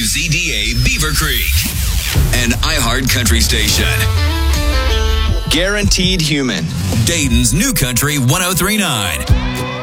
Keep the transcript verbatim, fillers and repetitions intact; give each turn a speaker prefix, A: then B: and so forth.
A: Z D A Beaver Creek, an iHeart Country station.
B: Guaranteed Human.
A: Dayton's New Country one oh three point nine.